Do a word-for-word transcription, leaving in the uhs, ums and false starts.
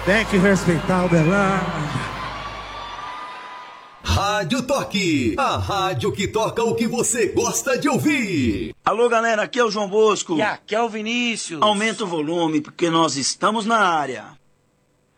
Tem que respeitar o Belândia. Rádio Toque, a rádio que toca o que você gosta de ouvir. Alô, galera, aqui é o João Bosco. E aqui é o Vinícius. Aumenta o volume, porque nós estamos na área.